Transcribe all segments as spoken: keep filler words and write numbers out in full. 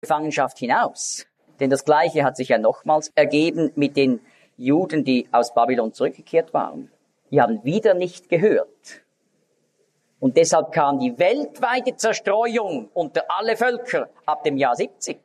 Gefangenschaft hinaus. Denn das Gleiche hat sich ja nochmals ergeben mit den Juden, die aus Babylon zurückgekehrt waren. Die haben wieder nicht gehört. Und deshalb kam die weltweite Zerstreuung unter alle Völker ab dem Jahr siebzig.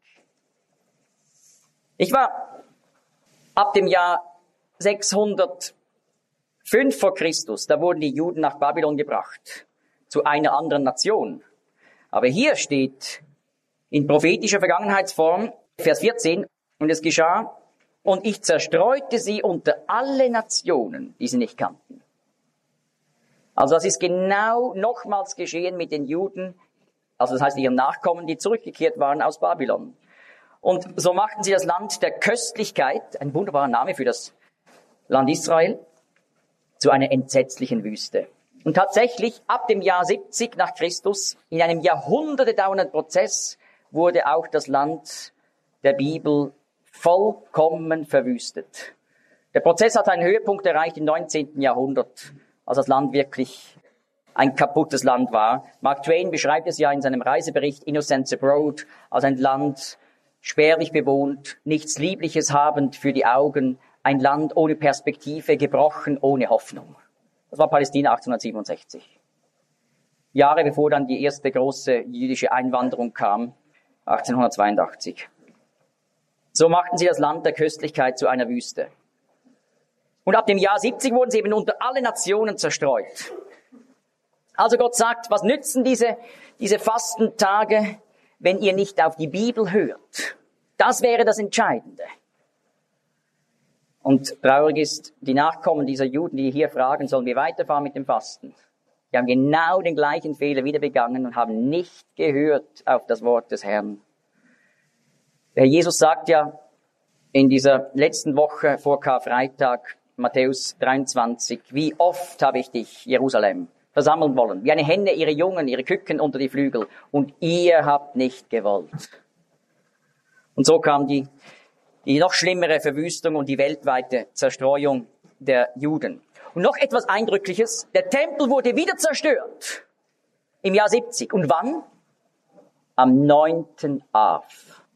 Ich war ab dem Jahr sechshundertfünf vor Christus, da wurden die Juden nach Babylon gebracht, zu einer anderen Nation. Aber hier steht in prophetischer Vergangenheitsform, Vers vierzehn, und es geschah, und ich zerstreute sie unter alle Nationen, die sie nicht kannten. Also das ist genau nochmals geschehen mit den Juden, also das heißt ihren Nachkommen, die zurückgekehrt waren aus Babylon. Und so machten sie das Land der Köstlichkeit, ein wunderbarer Name für das Land Israel, zu einer entsetzlichen Wüste. Und tatsächlich, ab dem Jahr siebzig nach Christus, in einem Jahrhunderte dauernden Prozess, wurde auch das Land der Bibel vollkommen verwüstet. Der Prozess hat einen Höhepunkt erreicht im neunzehnten Jahrhundert, als das Land wirklich ein kaputtes Land war. Mark Twain beschreibt es ja in seinem Reisebericht Innocents Abroad als ein Land, spärlich bewohnt, nichts Liebliches habend für die Augen, ein Land ohne Perspektive, gebrochen, ohne Hoffnung. Das war Palästina achtzehnhundertsiebenundsechzig. Jahre bevor dann die erste große jüdische Einwanderung kam, achtzehnhundertzweiundachtzig. So machten sie das Land der Köstlichkeit zu einer Wüste. Und ab dem Jahr siebzig wurden sie eben unter alle Nationen zerstreut. Also Gott sagt, was nützen diese, diese Fastentage, wenn ihr nicht auf die Bibel hört? Das wäre das Entscheidende. Und traurig ist, die Nachkommen dieser Juden, die hier fragen, sollen wir weiterfahren mit dem Fasten? Die haben genau den gleichen Fehler wieder begangen und haben nicht gehört auf das Wort des Herrn. Der Herr Jesus sagt ja in dieser letzten Woche vor Karfreitag, Matthäus dreiundzwanzig, wie oft habe ich dich, Jerusalem, versammeln wollen, wie eine Henne ihre Jungen, ihre Küken unter die Flügel, und ihr habt nicht gewollt. Und so kam die, die noch schlimmere Verwüstung und die weltweite Zerstreuung der Juden. Und noch etwas Eindrückliches, der Tempel wurde wieder zerstört im Jahr siebzig. Und wann? Am neunten Av.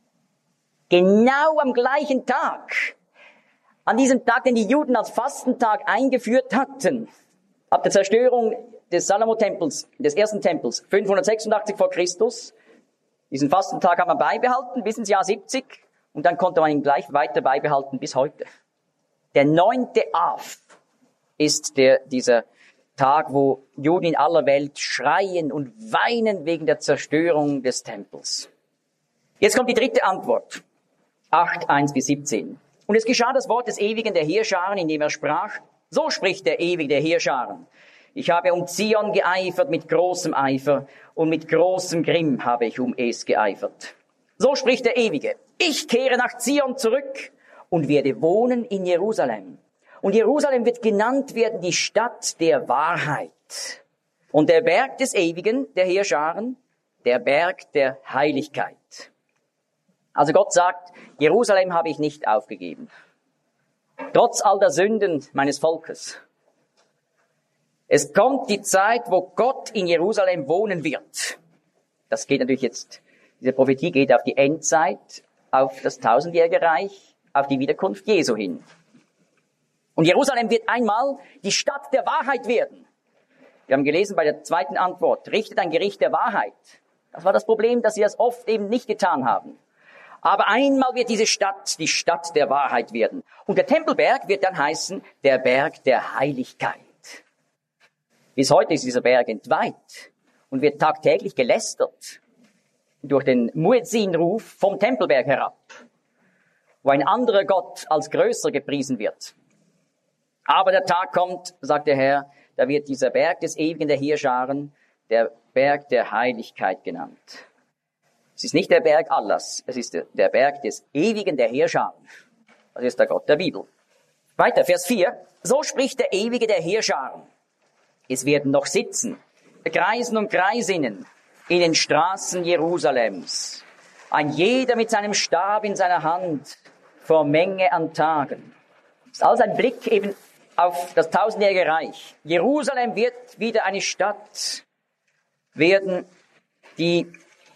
Genau am gleichen Tag. An diesem Tag, den die Juden als Fastentag eingeführt hatten. Ab der Zerstörung des Salomo-Tempels, des ersten Tempels, fünfhundertsechsundachtzig vor Christus. Diesen Fastentag hat man beibehalten bis ins Jahr siebzig. Und dann konnte man ihn gleich weiter beibehalten bis heute. Der neunte Av ist der, dieser Tag, wo Juden in aller Welt schreien und weinen wegen der Zerstörung des Tempels. Jetzt kommt die dritte Antwort. acht, eins bis siebzehn. Und es geschah das Wort des Ewigen der Heerscharen, indem er sprach, so spricht der Ewige der Heerscharen. Ich habe um Zion geeifert mit großem Eifer und mit großem Grimm habe ich um es geeifert. So spricht der Ewige. Ich kehre nach Zion zurück und werde wohnen in Jerusalem. Und Jerusalem wird genannt werden die Stadt der Wahrheit. Und der Berg des Ewigen, der Heerscharen, der Berg der Heiligkeit. Also Gott sagt, Jerusalem habe ich nicht aufgegeben. Trotz all der Sünden meines Volkes. Es kommt die Zeit, wo Gott in Jerusalem wohnen wird. Das geht natürlich jetzt, diese Prophetie geht auf die Endzeit, auf das tausendjährige Reich, auf die Wiederkunft Jesu hin. Und Jerusalem wird einmal die Stadt der Wahrheit werden. Wir haben gelesen bei der zweiten Antwort, richtet ein Gericht der Wahrheit. Das war das Problem, dass sie das oft eben nicht getan haben. Aber einmal wird diese Stadt die Stadt der Wahrheit werden. Und der Tempelberg wird dann heißen, der Berg der Heiligkeit. Bis heute ist dieser Berg entweiht und wird tagtäglich gelästert durch den Muezzin-Ruf vom Tempelberg herab, wo ein anderer Gott als größer gepriesen wird. Aber der Tag kommt, sagt der Herr, da wird dieser Berg des Ewigen der Heerscharen, der Berg der Heiligkeit genannt. Es ist nicht der Berg Allahs, es ist der Berg des Ewigen der Heerscharen. Das ist der Gott der Bibel. Weiter, Vers vier. So spricht der Ewige der Heerscharen. Es werden noch sitzen, Greisen und Greisinnen in den Straßen Jerusalems. Ein jeder mit seinem Stab in seiner Hand vor Menge an Tagen. Das ist alles ein Blick eben auf das tausendjährige Reich. Jerusalem wird wieder eine Stadt werden, die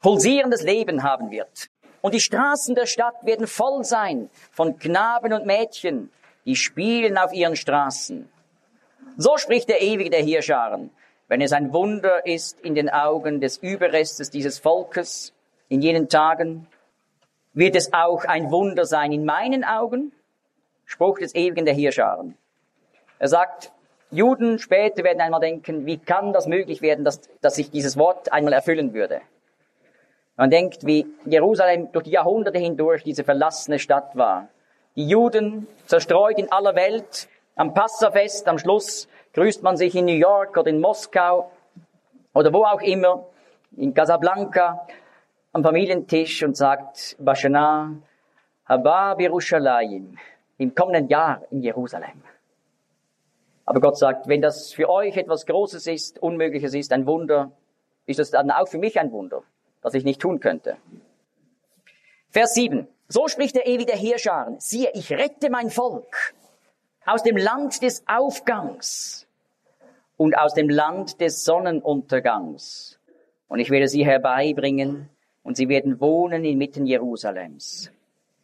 pulsierendes Leben haben wird. Und die Straßen der Stadt werden voll sein von Knaben und Mädchen, die spielen auf ihren Straßen. So spricht der Ewige der Heerscharen. Wenn es ein Wunder ist in den Augen des Überrestes dieses Volkes in jenen Tagen, wird es auch ein Wunder sein in meinen Augen. Spruch des Ewigen der Heerscharen. Er sagt, Juden später werden einmal denken, wie kann das möglich werden, dass, dass sich dieses Wort einmal erfüllen würde. Man denkt, wie Jerusalem durch die Jahrhunderte hindurch diese verlassene Stadt war. Die Juden zerstreut in aller Welt, am Passafest, am Schluss grüßt man sich in New York oder in Moskau oder wo auch immer, in Casablanca, am Familientisch und sagt, Bashana, Haba Yerushalayim, im kommenden Jahr in Jerusalem. Aber Gott sagt, wenn das für euch etwas Großes ist, Unmögliches ist, ein Wunder, ist das dann auch für mich ein Wunder, das ich nicht tun könnte. Vers sieben. So spricht der Ewige der Heerscharen. Siehe, ich rette mein Volk aus dem Land des Aufgangs und aus dem Land des Sonnenuntergangs. Und ich werde sie herbeibringen und sie werden wohnen inmitten Jerusalems.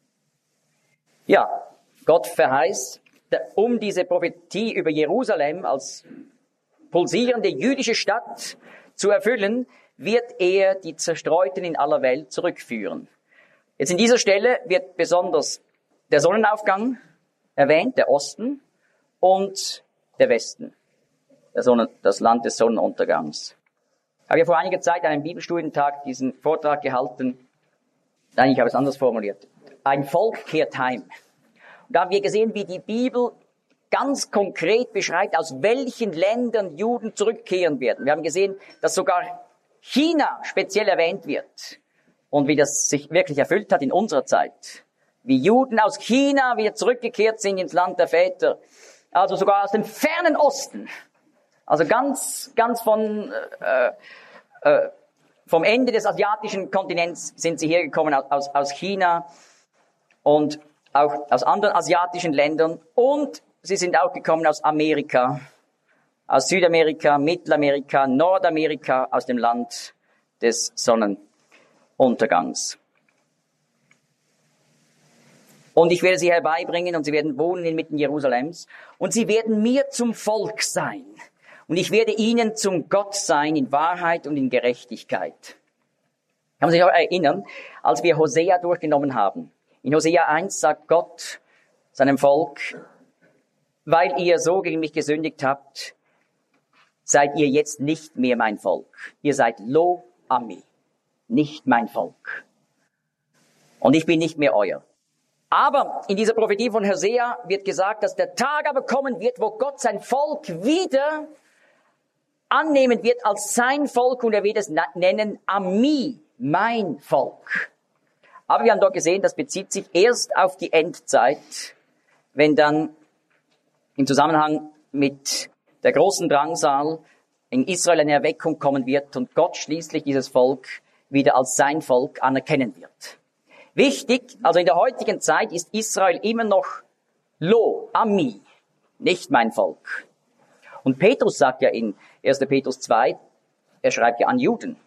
Ja, Gott verheißt, um diese Prophetie über Jerusalem als pulsierende jüdische Stadt zu erfüllen, wird er die Zerstreuten in aller Welt zurückführen. Jetzt in dieser Stelle wird besonders der Sonnenaufgang erwähnt, der Osten und der Westen, der Sonne, das Land des Sonnenuntergangs. Ich habe ja vor einiger Zeit an einem Bibelstudientag diesen Vortrag gehalten. Nein, ich habe es anders formuliert. Ein Volk kehrt heim. Und da haben wir gesehen, wie die Bibel ganz konkret beschreibt, aus welchen Ländern Juden zurückkehren werden. Wir haben gesehen, dass sogar China speziell erwähnt wird und wie das sich wirklich erfüllt hat in unserer Zeit. Wie Juden aus China wieder zurückgekehrt sind ins Land der Väter. Also sogar aus dem fernen Osten. Also ganz, ganz von, äh, äh, vom Ende des asiatischen Kontinents sind sie hergekommen, aus, aus China und auch aus anderen asiatischen Ländern. Und sie sind auch gekommen aus Amerika, aus Südamerika, Mittelamerika, Nordamerika, aus dem Land des Sonnenuntergangs. Und ich werde sie herbeibringen und sie werden wohnen inmitten Jerusalems und sie werden mir zum Volk sein. Und ich werde ihnen zum Gott sein in Wahrheit und in Gerechtigkeit. Kann man sich auch erinnern, als wir Hosea durchgenommen haben. In Hosea eins sagt Gott seinem Volk, weil ihr so gegen mich gesündigt habt, seid ihr jetzt nicht mehr mein Volk. Ihr seid Lo Ami, nicht mein Volk. Und ich bin nicht mehr euer. Aber in dieser Prophetie von Hosea wird gesagt, dass der Tag aber kommen wird, wo Gott sein Volk wieder annehmen wird als sein Volk und er wird es nennen Ami, mein Volk. Aber wir haben dort gesehen, das bezieht sich erst auf die Endzeit, wenn dann im Zusammenhang mit der großen Drangsal in Israel eine Erweckung kommen wird und Gott schließlich dieses Volk wieder als sein Volk anerkennen wird. Wichtig, also in der heutigen Zeit ist Israel immer noch Lo, Ami, nicht mein Volk. Und Petrus sagt ja in erster Petrus zwei, er schreibt ja an Juden.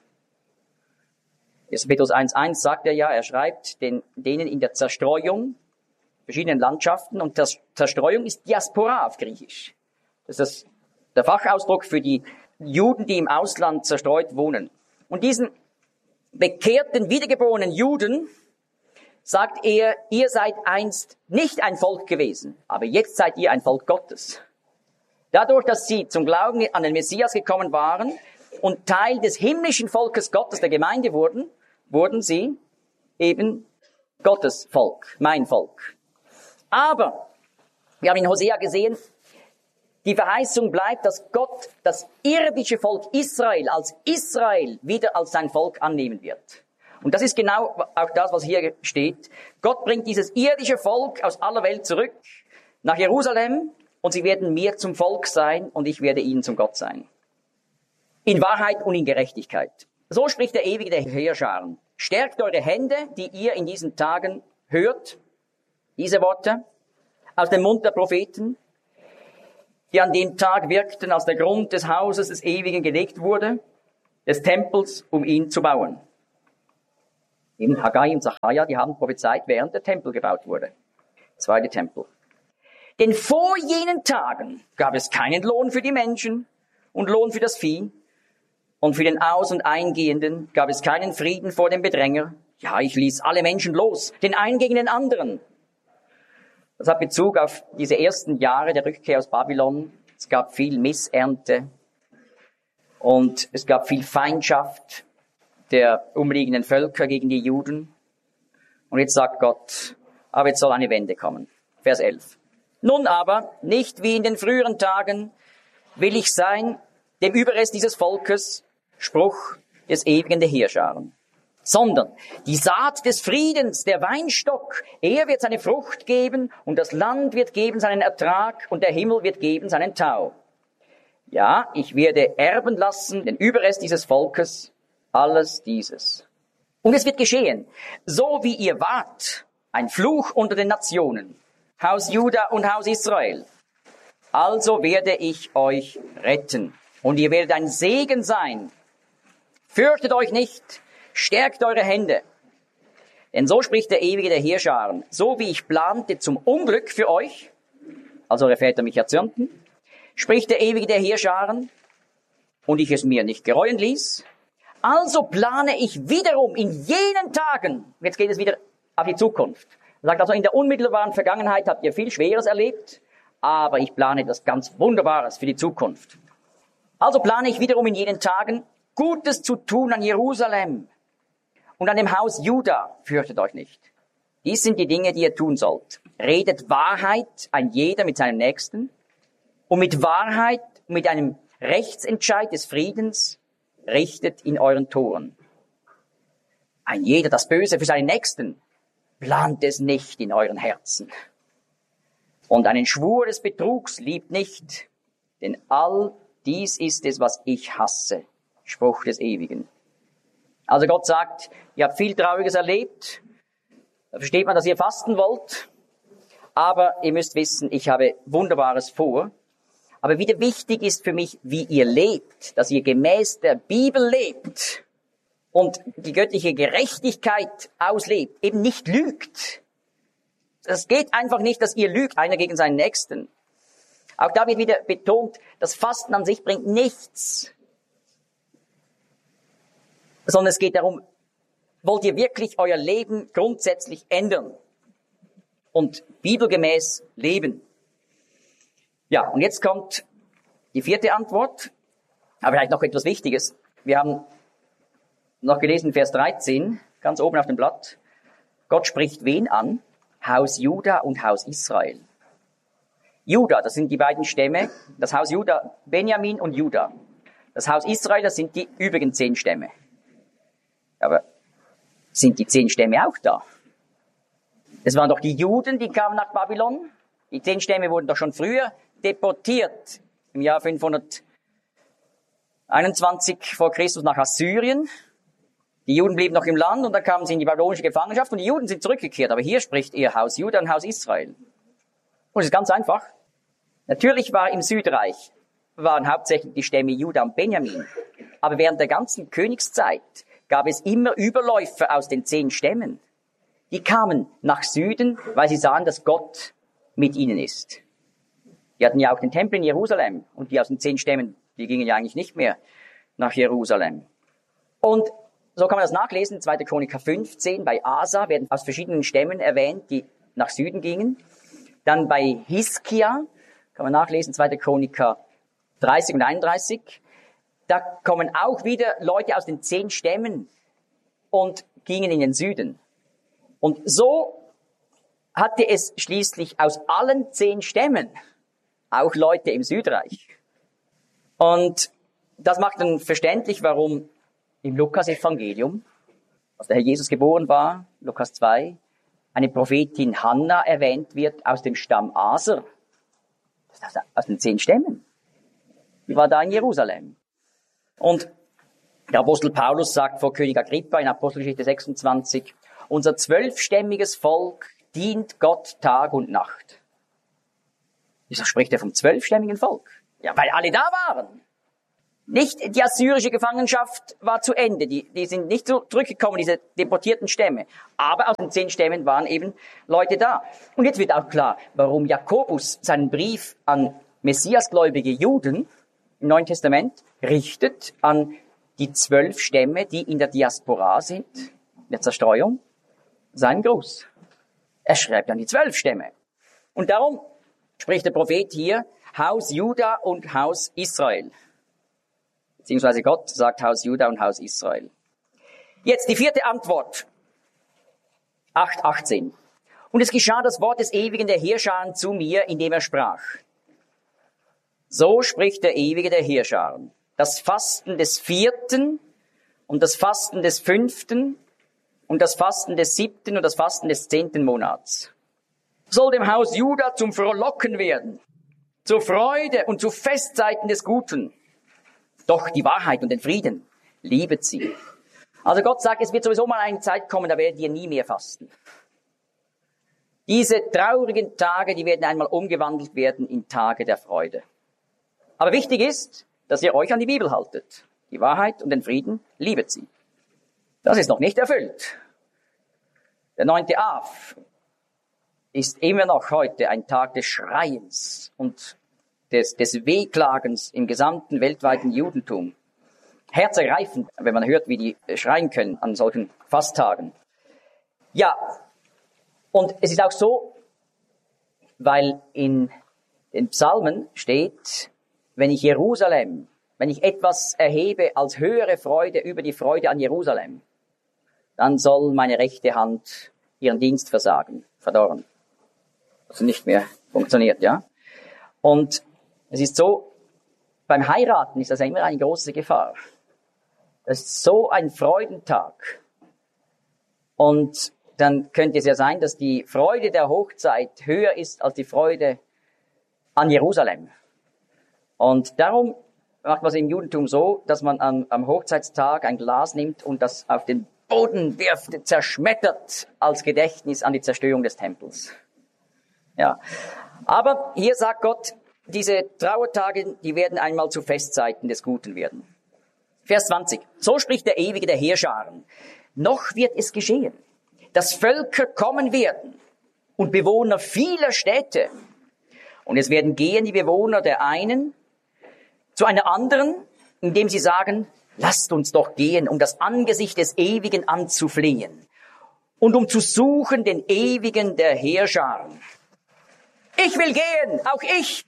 erster Petrus eins eins sagt er ja, er schreibt den, denen in der Zerstreuung, verschiedenen Landschaften, und das Zerstreuung ist Diaspora auf Griechisch. Das ist das, der Fachausdruck für die Juden, die im Ausland zerstreut wohnen. Und diesen bekehrten, wiedergeborenen Juden sagt er, ihr seid einst nicht ein Volk gewesen, aber jetzt seid ihr ein Volk Gottes. Dadurch, dass sie zum Glauben an den Messias gekommen waren und Teil des himmlischen Volkes Gottes, der Gemeinde wurden, wurden sie eben Gottes Volk, mein Volk. Aber wir haben in Hosea gesehen, die Verheißung bleibt, dass Gott das irdische Volk Israel als Israel wieder als sein Volk annehmen wird. Und das ist genau auch das, was hier steht. Gott bringt dieses irdische Volk aus aller Welt zurück nach Jerusalem und sie werden mir zum Volk sein und ich werde ihnen zum Gott sein. In Wahrheit und in Gerechtigkeit. So spricht der Ewige der Heerscharen. Stärkt eure Hände, die ihr in diesen Tagen hört, diese Worte aus dem Mund der Propheten, die an dem Tag wirkten, als der Grund des Hauses des Ewigen gelegt wurde, des Tempels, um ihn zu bauen. Eben Haggai und Zachariah, die haben prophezeit, während der Tempel gebaut wurde. Zweite Tempel. Denn vor jenen Tagen gab es keinen Lohn für die Menschen und Lohn für das Vieh. Und für den Aus- und Eingehenden gab es keinen Frieden vor dem Bedränger. Ja, ich ließ alle Menschen los, den einen gegen den anderen. Das hat Bezug auf diese ersten Jahre der Rückkehr aus Babylon. Es gab viel Missernte und es gab viel Feindschaft der umliegenden Völker gegen die Juden. Und jetzt sagt Gott, aber jetzt soll eine Wende kommen. Vers elf. Nun aber, nicht wie in den früheren Tagen, will ich sein, dem Überrest dieses Volkes, Spruch des ewigen der Heerscharen, sondern die Saat des Friedens, der Weinstock, er wird seine Frucht geben und das Land wird geben seinen Ertrag und der Himmel wird geben seinen Tau. Ja, ich werde erben lassen den Überrest dieses Volkes, alles dieses. Und es wird geschehen, so wie ihr wart, ein Fluch unter den Nationen, Haus Juda und Haus Israel. Also werde ich euch retten und ihr werdet ein Segen sein. Fürchtet euch nicht, stärkt eure Hände. Denn so spricht der Ewige der Heerscharen, so wie ich plante zum Unglück für euch, als eure Väter mich erzürnten, spricht der Ewige der Heerscharen, und ich es mir nicht gereuen ließ, also plane ich wiederum in jenen Tagen, jetzt geht es wieder auf die Zukunft, er sagt also, in der unmittelbaren Vergangenheit habt ihr viel Schweres erlebt, aber ich plane etwas ganz Wunderbares für die Zukunft. Also plane ich wiederum in jenen Tagen, Gutes zu tun an Jerusalem und an dem Haus Juda, fürchtet euch nicht. Dies sind die Dinge, die ihr tun sollt. Redet Wahrheit, ein jeder mit seinem Nächsten, und mit Wahrheit, mit einem Rechtsentscheid des Friedens, richtet in euren Toren. Ein jeder das Böse für seinen Nächsten, plant es nicht in euren Herzen. Und einen Schwur des Betrugs liebt nicht, denn all dies ist es, was ich hasse. Spruch des Ewigen. Also Gott sagt, ihr habt viel Trauriges erlebt, da versteht man, dass ihr fasten wollt, aber ihr müsst wissen, ich habe Wunderbares vor. Aber wieder wichtig ist für mich, wie ihr lebt, dass ihr gemäß der Bibel lebt und die göttliche Gerechtigkeit auslebt, eben nicht lügt. Es geht einfach nicht, dass ihr lügt, einer gegen seinen Nächsten. Auch da wird wieder betont, das Fasten an sich bringt nichts. Sondern es geht darum, wollt ihr wirklich euer Leben grundsätzlich ändern und bibelgemäß leben? Ja, und jetzt kommt die vierte Antwort, aber vielleicht noch etwas Wichtiges. Wir haben noch gelesen, Vers dreizehn, ganz oben auf dem Blatt. Gott spricht wen an? Haus Juda und Haus Israel. Juda, das sind die beiden Stämme. Das Haus Juda, Benjamin und Juda. Das Haus Israel, das sind die übrigen zehn Stämme. Aber sind die zehn Stämme auch da? Es waren doch die Juden, die kamen nach Babylon. Die zehn Stämme wurden doch schon früher deportiert, im Jahr fünfhunderteinundzwanzig vor Christus nach Assyrien. Die Juden blieben noch im Land und dann kamen sie in die babylonische Gefangenschaft und die Juden sind zurückgekehrt. Aber hier spricht ihr Haus Juda und Haus Israel. Und es ist ganz einfach. Natürlich war im Südreich, waren hauptsächlich die Stämme Juda und Benjamin. Aber während der ganzen Königszeit gab es immer Überläufer aus den zehn Stämmen. Die kamen nach Süden, weil sie sahen, dass Gott mit ihnen ist. Die hatten ja auch den Tempel in Jerusalem und die aus den zehn Stämmen, die gingen ja eigentlich nicht mehr nach Jerusalem. Und so kann man das nachlesen, zweiter Chroniker fünfzehn, bei Asa werden aus verschiedenen Stämmen erwähnt, die nach Süden gingen. Dann bei Hiskia kann man nachlesen, zweiter Chroniker dreißig und einunddreißig. Da kommen auch wieder Leute aus den zehn Stämmen und gingen in den Süden. Und so hatte es schließlich aus allen zehn Stämmen auch Leute im Südreich. Und das macht dann verständlich, warum im Lukas-Evangelium, als der Herr Jesus geboren war, Lukas zwei, eine Prophetin Hannah erwähnt wird aus dem Stamm Aser. Das ist aus den zehn Stämmen. Die war da in Jerusalem. Und der Apostel Paulus sagt vor König Agrippa in Apostelgeschichte sechsundzwanzig, unser zwölfstämmiges Volk dient Gott Tag und Nacht. Wieso spricht er vom zwölfstämmigen Volk? Ja, weil alle da waren. Nicht die assyrische Gefangenschaft war zu Ende. Die, die sind nicht so zurückgekommen, diese deportierten Stämme. Aber aus den zehn Stämmen waren eben Leute da. Und jetzt wird auch klar, warum Jakobus seinen Brief an messiasgläubige Juden im Neuen Testament richtet an die zwölf Stämme, die in der Diaspora sind, in der Zerstreuung, seinen Gruß. Er schreibt an die zwölf Stämme. Und darum spricht der Prophet hier Haus Juda und Haus Israel. Beziehungsweise Gott sagt Haus Juda und Haus Israel. Jetzt die vierte Antwort. acht achtzehn. Und es geschah das Wort des Ewigen der Heerscharen zu mir, indem er sprach. So spricht der Ewige der Heerscharen. Das Fasten des vierten und das Fasten des fünften und das Fasten des siebten und das Fasten des zehnten Monats soll dem Haus Juda zum Frohlocken werden, zur Freude und zu Festzeiten des Guten. Doch die Wahrheit und den Frieden liebet sie. Also Gott sagt, es wird sowieso mal eine Zeit kommen, da werdet ihr nie mehr fasten. Diese traurigen Tage, die werden einmal umgewandelt werden in Tage der Freude. Aber wichtig ist, dass ihr euch an die Bibel haltet. Die Wahrheit und den Frieden liebet sie. Das ist noch nicht erfüllt. Der neunte Av ist immer noch heute ein Tag des Schreiens und des, des Wehklagens im gesamten weltweiten Judentum. Herzergreifend, wenn man hört, wie die schreien können an solchen Fasttagen. Ja, und es ist auch so, weil in den Psalmen steht, wenn ich Jerusalem, wenn ich etwas erhebe als höhere Freude über die Freude an Jerusalem, dann soll meine rechte Hand ihren Dienst versagen, verdorren. Also nicht mehr funktioniert, ja. Und es ist so, beim Heiraten ist das ja immer eine große Gefahr. Das ist so ein Freudentag. Und dann könnte es ja sein, dass die Freude der Hochzeit höher ist als die Freude an Jerusalem. Und darum macht man es im Judentum so, dass man am, am Hochzeitstag ein Glas nimmt und das auf den Boden wirft, zerschmettert als Gedächtnis an die Zerstörung des Tempels. Ja. Aber hier sagt Gott, diese Trauertage, die werden einmal zu Festzeiten des Guten werden. Vers zwanzig. So spricht der Ewige der Heerscharen. Noch wird es geschehen, dass Völker kommen werden und Bewohner vieler Städte. Und es werden gehen die Bewohner der einen zu einer anderen, indem sie sagen, lasst uns doch gehen, um das Angesicht des Ewigen anzuflehen und um zu suchen den Ewigen der Heerscharen. Ich will gehen, auch ich.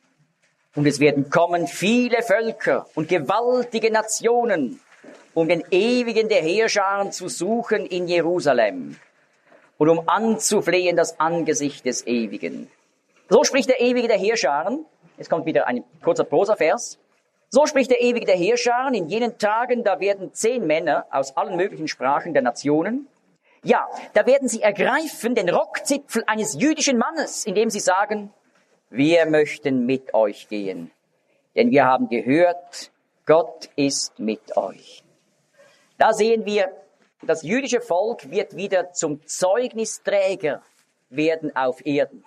Und es werden kommen viele Völker und gewaltige Nationen, um den Ewigen der Heerscharen zu suchen in Jerusalem und um anzuflehen das Angesicht des Ewigen. So spricht der Ewige der Heerscharen. Jetzt kommt wieder ein kurzer Prosavers. So spricht der Ewige der Heerscharen, in jenen Tagen, da werden zehn Männer aus allen möglichen Sprachen der Nationen, ja, da werden sie ergreifen den Rockzipfel eines jüdischen Mannes, indem sie sagen, wir möchten mit euch gehen, denn wir haben gehört, Gott ist mit euch. Da sehen wir, das jüdische Volk wird wieder zum Zeugnisträger werden auf Erden.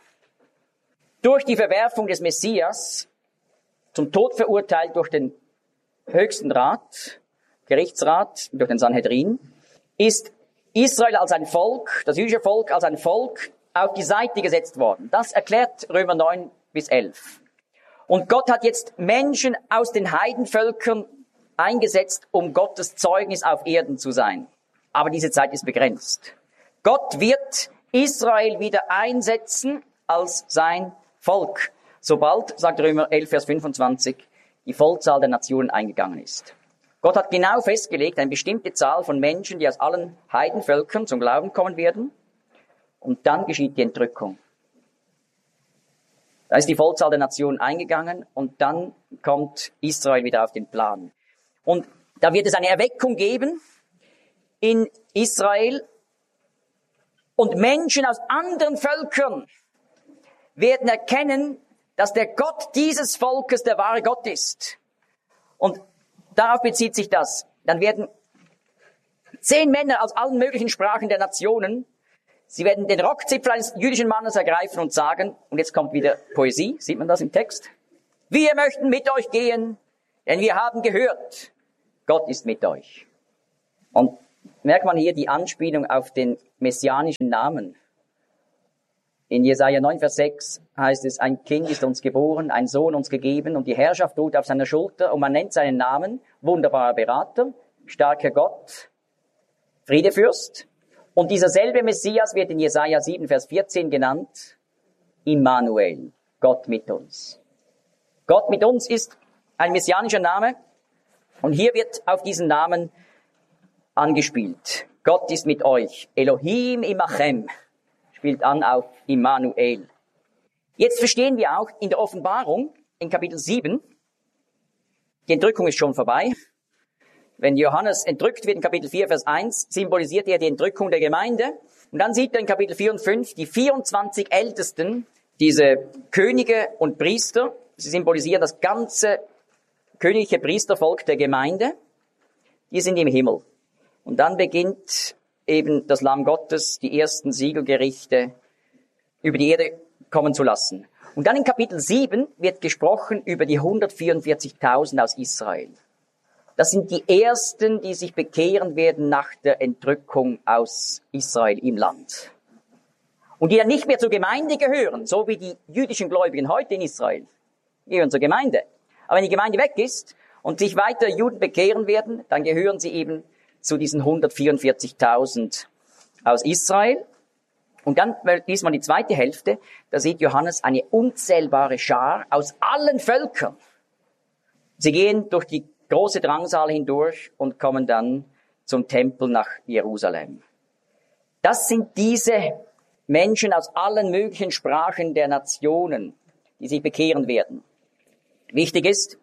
Durch die Verwerfung des Messias, zum Tod verurteilt durch den höchsten Rat, Gerichtsrat, durch den Sanhedrin, ist Israel als ein Volk, das jüdische Volk als ein Volk, auf die Seite gesetzt worden. Das erklärt Römer neun bis elf. Und Gott hat jetzt Menschen aus den Heidenvölkern eingesetzt, um Gottes Zeugnis auf Erden zu sein. Aber diese Zeit ist begrenzt. Gott wird Israel wieder einsetzen als sein Volk, sobald, sagt Römer elf, Vers fünfundzwanzig, die Vollzahl der Nationen eingegangen ist. Gott hat genau festgelegt, eine bestimmte Zahl von Menschen, die aus allen Heidenvölkern zum Glauben kommen werden. Und dann geschieht die Entrückung. Da ist die Vollzahl der Nationen eingegangen und dann kommt Israel wieder auf den Plan. Und da wird es eine Erweckung geben in Israel und Menschen aus anderen Völkern werden erkennen, dass der Gott dieses Volkes der wahre Gott ist. Und darauf bezieht sich das. Dann werden zehn Männer aus allen möglichen Sprachen der Nationen, sie werden den Rockzipfel eines jüdischen Mannes ergreifen und sagen, und jetzt kommt wieder Poesie, sieht man das im Text? Wir möchten mit euch gehen, denn wir haben gehört, Gott ist mit euch. Und merkt man hier die Anspielung auf den messianischen Namen. In Jesaja neun, Vers sechs heißt es, ein Kind ist uns geboren, ein Sohn uns gegeben und die Herrschaft ruht auf seiner Schulter und man nennt seinen Namen wunderbarer Berater, starker Gott, Friedefürst. Und dieser selbe Messias wird in Jesaja sieben, Vers vierzehn genannt, Immanuel, Gott mit uns. Gott mit uns ist ein messianischer Name und hier wird auf diesen Namen angespielt. Gott ist mit euch. Elohim imachem spielt an auf Immanuel. Jetzt verstehen wir auch in der Offenbarung, in Kapitel sieben, die Entrückung ist schon vorbei. Wenn Johannes entrückt wird in Kapitel vier, Vers eins, symbolisiert er die Entrückung der Gemeinde. Und dann sieht er in Kapitel vier und fünf die vierundzwanzig Ältesten, diese Könige und Priester. Sie symbolisieren das ganze königliche Priestervolk der Gemeinde. Die sind im Himmel. Und dann beginnt eben das Lamm Gottes, die ersten Siegelgerichte über die Erde kommen zu lassen. Und dann in Kapitel sieben wird gesprochen über die hundertvierundvierzigtausend aus Israel. Das sind die Ersten, die sich bekehren werden nach der Entrückung aus Israel im Land. Und die dann nicht mehr zur Gemeinde gehören, so wie die jüdischen Gläubigen heute in Israel. Die gehören zur Gemeinde. Aber wenn die Gemeinde weg ist und sich weiter Juden bekehren werden, dann gehören sie eben zu diesen hundertvierundvierzigtausend aus Israel. Und dann liest man die zweite Hälfte, da sieht Johannes eine unzählbare Schar aus allen Völkern. Sie gehen durch die große Drangsal hindurch und kommen dann zum Tempel nach Jerusalem. Das sind diese Menschen aus allen möglichen Sprachen der Nationen, die sich bekehren werden. Wichtig ist,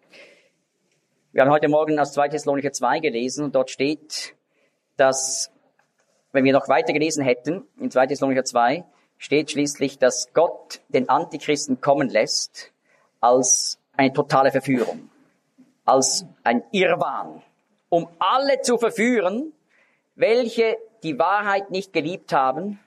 wir haben heute Morgen aus zwei Thessalonicher zwei gelesen und dort steht, dass, wenn wir noch weiter gelesen hätten, in zwei Thessalonicher zwei, steht schließlich, dass Gott den Antichristen kommen lässt als eine totale Verführung, als ein Irrwahn, um alle zu verführen, welche die Wahrheit nicht geliebt haben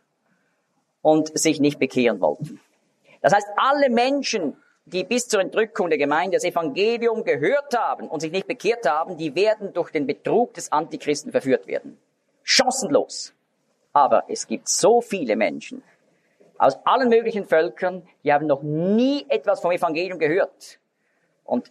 und sich nicht bekehren wollten. Das heißt, alle Menschen, die bis zur Entrückung der Gemeinde das Evangelium gehört haben und sich nicht bekehrt haben, die werden durch den Betrug des Antichristen verführt werden. Chancenlos. Aber es gibt so viele Menschen aus allen möglichen Völkern, die haben noch nie etwas vom Evangelium gehört. Und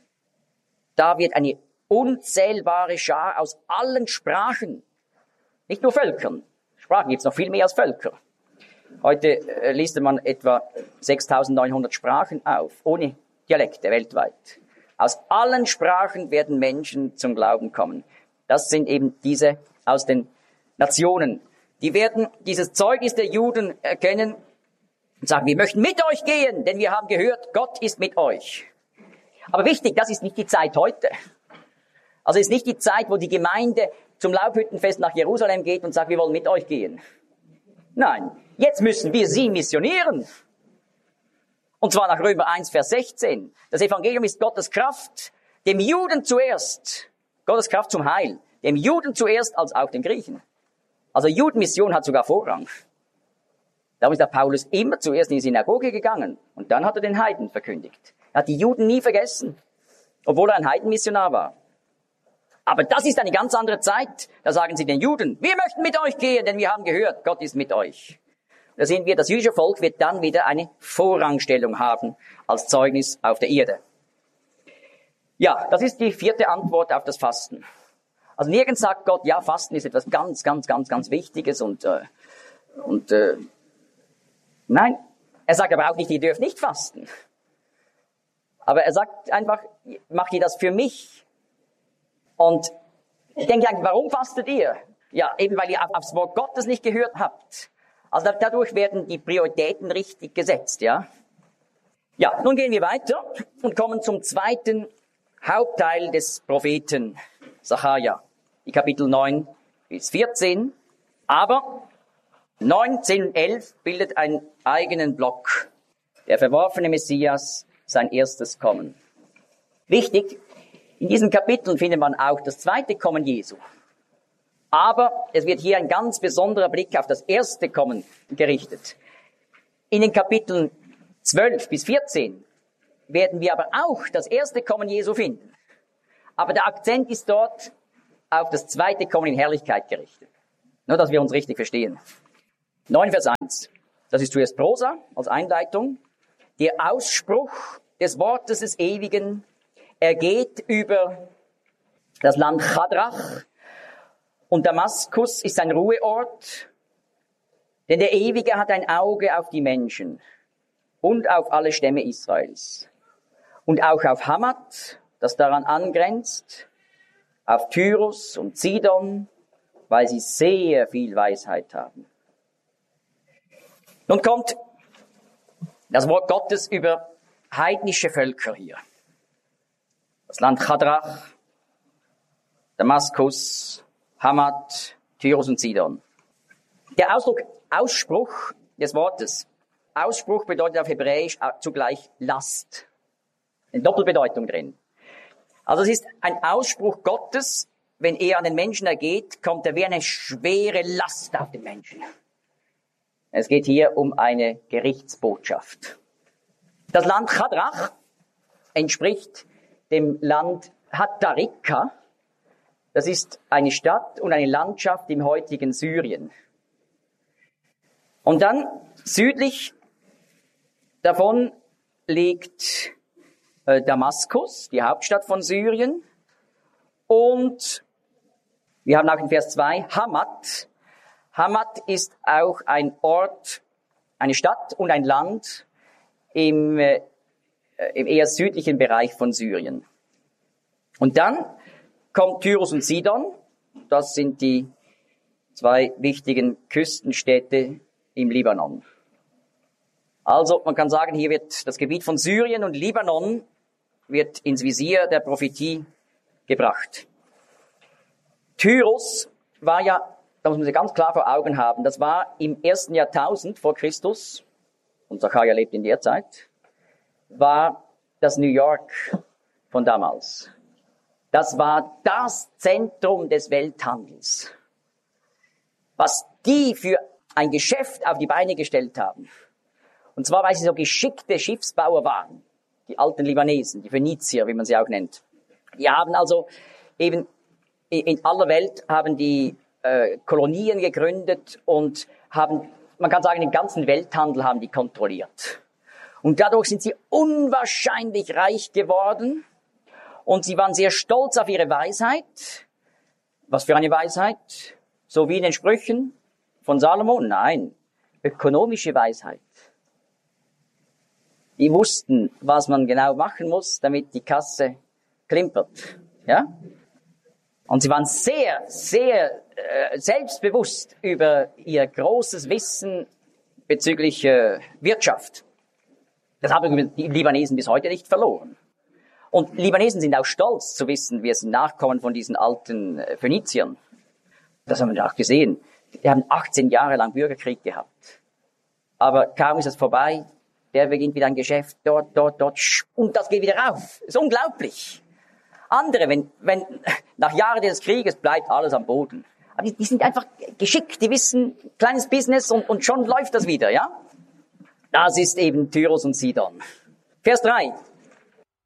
da wird eine unzählbare Schar aus allen Sprachen, nicht nur Völkern, Sprachen gibt es noch viel mehr als Völker. Heute äh, listet man etwa sechstausendneunhundert Sprachen auf, ohne Dialekte weltweit. Aus allen Sprachen werden Menschen zum Glauben kommen. Das sind eben diese aus den Nationen. Die werden dieses Zeugnis der Juden erkennen und sagen, wir möchten mit euch gehen, denn wir haben gehört, Gott ist mit euch. Aber wichtig, das ist nicht die Zeit heute. Also es ist nicht die Zeit, wo die Gemeinde zum Laubhüttenfest nach Jerusalem geht und sagt, wir wollen mit euch gehen. Nein, jetzt müssen wir sie missionieren. Und zwar nach Römer eins, Vers sechzehn. Das Evangelium ist Gottes Kraft, dem Juden zuerst. Gottes Kraft zum Heil. Dem Juden zuerst als auch den Griechen. Also Judenmission hat sogar Vorrang. Darum ist der Paulus immer zuerst in die Synagoge gegangen. Und dann hat er den Heiden verkündigt. Er hat die Juden nie vergessen. Obwohl er ein Heidenmissionar war. Aber das ist eine ganz andere Zeit. Da sagen sie den Juden, wir möchten mit euch gehen, denn wir haben gehört, Gott ist mit euch. Da sehen wir, das jüdische Volk wird dann wieder eine Vorrangstellung haben als Zeugnis auf der Erde. Ja, das ist die vierte Antwort auf das Fasten. Also nirgends sagt Gott, ja, Fasten ist etwas ganz, ganz, ganz, ganz Wichtiges und, äh, und äh, nein, er sagt aber auch nicht, ihr dürft nicht fasten. Aber er sagt einfach, macht ihr das für mich? Und ich denke eigentlich, warum fastet ihr? Ja, eben weil ihr aufs Wort Gottes nicht gehört habt. Also dadurch werden die Prioritäten richtig gesetzt, ja. Ja, nun gehen wir weiter und kommen zum zweiten Hauptteil des Propheten Sacharja. Die Kapitel neun bis vierzehn. Aber neun, zehn und elf bildet einen eigenen Block. Der verworfene Messias, sein erstes Kommen. Wichtig, in diesen Kapiteln findet man auch das zweite Kommen Jesu. Aber es wird hier ein ganz besonderer Blick auf das erste Kommen gerichtet. In den Kapiteln zwölf bis vierzehn werden wir aber auch das erste Kommen Jesu finden. Aber der Akzent ist dort auf das zweite Kommen in Herrlichkeit gerichtet. Nur, dass wir uns richtig verstehen. neun Vers eins. Das ist zuerst Prosa als Einleitung. Der Ausspruch des Wortes des Ewigen, er geht über das Land Chadrach und Damaskus ist ein Ruheort, denn der Ewige hat ein Auge auf die Menschen und auf alle Stämme Israels und auch auf Hamat, das daran angrenzt, auf Tyrus und Sidon, weil sie sehr viel Weisheit haben. Nun kommt das Wort Gottes über heidnische Völker hier. Das Land Chadrach, Damaskus, Hamat, Tyrus und Sidon. Der Ausdruck Ausspruch des Wortes. Ausspruch bedeutet auf Hebräisch zugleich Last. Eine Doppelbedeutung drin. Also es ist ein Ausspruch Gottes, wenn er an den Menschen ergeht, kommt er wie eine schwere Last auf den Menschen. Es geht hier um eine Gerichtsbotschaft. Das Land Chadrach entspricht dem Land Hattarika. Das ist eine Stadt und eine Landschaft im heutigen Syrien. Und dann südlich davon liegt äh, Damaskus, die Hauptstadt von Syrien. Und wir haben auch in Vers zwei Hamat. Hamat ist auch ein Ort, eine Stadt und ein Land im, äh, im eher südlichen Bereich von Syrien. Und dann kommt Tyrus und Sidon. Das sind die zwei wichtigen Küstenstädte im Libanon. Also man kann sagen, hier wird das Gebiet von Syrien und Libanon wird ins Visier der Prophetie gebracht. Tyrus war ja, da muss man sich ganz klar vor Augen haben, das war im ersten Jahrtausend vor Christus, und Zachariah lebt in der Zeit, war das New York von damals. Das war das Zentrum des Welthandels. Was die für ein Geschäft auf die Beine gestellt haben. Und zwar, weil sie so geschickte Schiffsbauer waren. Die alten Libanesen, die Phönizier, wie man sie auch nennt. Die haben also eben in aller Welt haben die äh, Kolonien gegründet und haben, man kann sagen, den ganzen Welthandel haben die kontrolliert. Und dadurch sind sie unwahrscheinlich reich geworden. Und sie waren sehr stolz auf ihre Weisheit. Was für eine Weisheit? So wie in den Sprüchen von Salomo? Nein, ökonomische Weisheit. Die wussten, was man genau machen muss, damit die Kasse klimpert. Ja? Und sie waren sehr, sehr äh, selbstbewusst über ihr großes Wissen bezüglich äh, Wirtschaft. Das haben die Libanesen bis heute nicht verloren. Und Libanesen sind auch stolz zu wissen, wir sind Nachkommen von diesen alten äh, Phöniziern. Das haben wir auch gesehen. Die haben achtzehn Jahre lang Bürgerkrieg gehabt. Aber kaum ist es vorbei, der beginnt wieder ein Geschäft, dort, dort, dort, und das geht wieder auf. Das ist unglaublich. Andere, wenn, wenn, nach Jahren des Krieges bleibt alles am Boden. Aber die, die sind einfach geschickt, die wissen, kleines Business und, und schon läuft das wieder, ja? Das ist eben Tyrus und Sidon. Vers drei.